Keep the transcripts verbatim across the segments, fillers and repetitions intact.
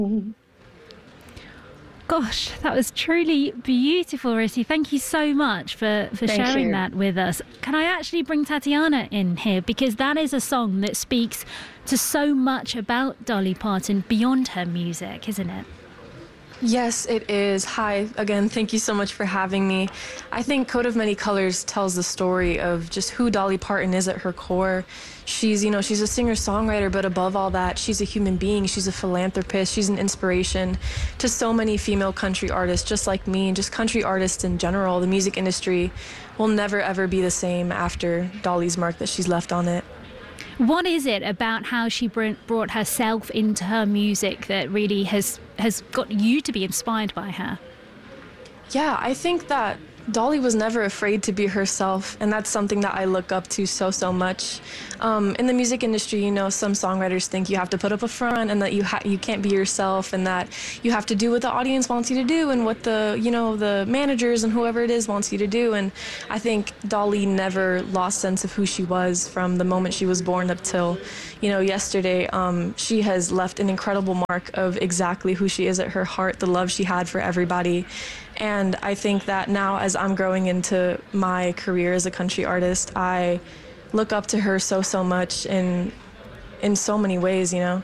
Gosh, that was truly beautiful, Rissy. Thank you so much for, for sharing you. that with us. Can I actually bring Tatiana in here? Because that is a song that speaks to so much about Dolly Parton beyond her music, isn't it? Yes, it is. Hi, again, thank you so much for having me. I think Coat of Many Colors tells the story of just who Dolly Parton is at her core. She's, you know, she's a singer-songwriter, but above all that, she's a human being. She's a philanthropist. She's an inspiration to so many female country artists, just like me, and just country artists in general. The music industry will never, ever be the same after Dolly's mark that she's left on it. What is it about how she brought herself into her music that really has has got you to be inspired by her? Yeah, I think that Dolly was never afraid to be herself, and that's something that I look up to so, so much. Um, in the music industry, you know, some songwriters think you have to put up a front and that you ha- you can't be yourself, and that you have to do what the audience wants you to do and what the, you know, the managers and whoever it is wants you to do. And I think Dolly never lost sense of who she was from the moment she was born up till, you know, yesterday. Um, she has left an incredible mark of exactly who she is at her heart, the love she had for everybody. And I think that now, as I'm growing into my career as a country artist, I look up to her so, so much in in so many ways, you know.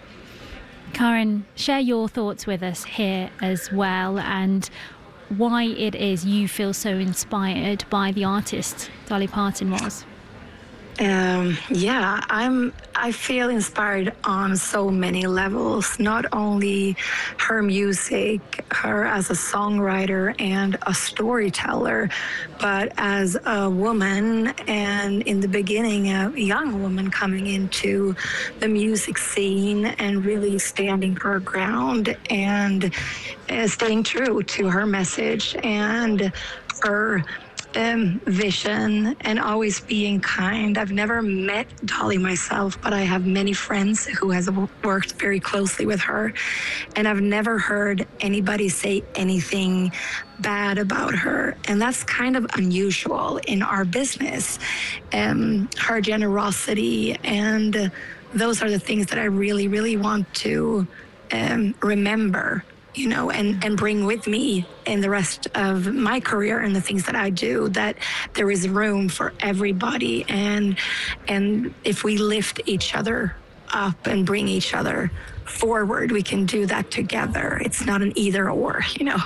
Karen, share your thoughts with us here as well, and why it is you feel so inspired by the artist Dolly Parton was. Um, yeah, I'm. I feel inspired on so many levels. Not only her music, her as a songwriter and a storyteller, but as a woman, and in the beginning, a young woman coming into the music scene and really standing her ground and uh, staying true to her message and her Um, vision, and always being kind. I've never met Dolly myself, but I have many friends who has worked very closely with her, and I've never heard anybody say anything bad about her, and that's kind of unusual in our business. Um, her generosity, and uh, those are the things that I really, really want to um, remember, you know, and, and bring with me in the rest of my career and the things that I do, that there is room for everybody. And and if we lift each other up and bring each other forward, we can do that together. It's not an either or, you know.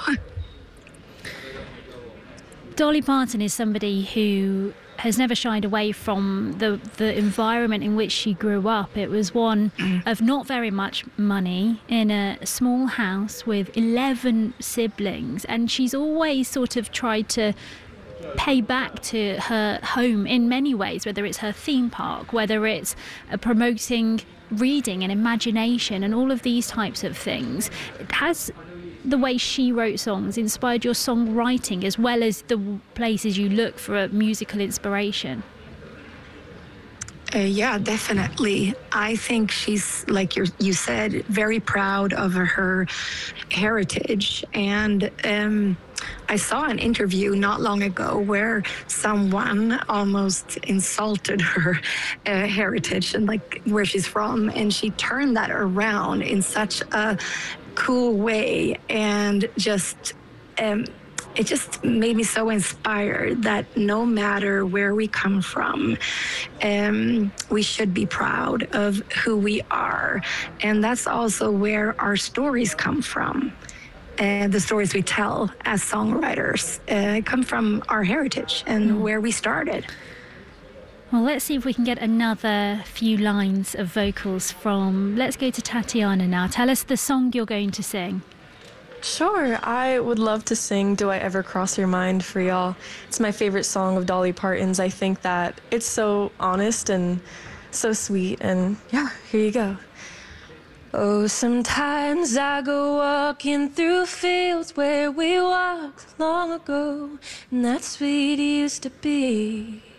Dolly Parton is somebody who has never shied away from the, the environment in which she grew up. It was one mm. of not very much money, in a small house with eleven siblings, and she's always sort of tried to pay back to her home in many ways, whether it's her theme park, whether it's uh, promoting reading and imagination and all of these types of things. It has the way she wrote songs inspired your songwriting, as well as the places you look for a musical inspiration? Uh, yeah, definitely. I think she's, like you you said, very proud of her heritage. And um, I saw an interview not long ago where someone almost insulted her uh, heritage and like where she's from, and she turned that around in such a cool way, and just um, it just made me so inspired that no matter where we come from, um, we should be proud of who we are. And that's also where our stories come from. And the stories we tell as songwriters uh, come from our heritage and mm. where we started. Well, let's see if we can get another few lines of vocals from... Let's go to Tatiana now. Tell us the song you're going to sing. Sure, I would love to sing Do I Ever Cross Your Mind for y'all. It's my favorite song of Dolly Parton's. I think that it's so honest and so sweet, and yeah, here you go. Oh, sometimes I go walking through fields where we walked long ago, and that's sweet used to be.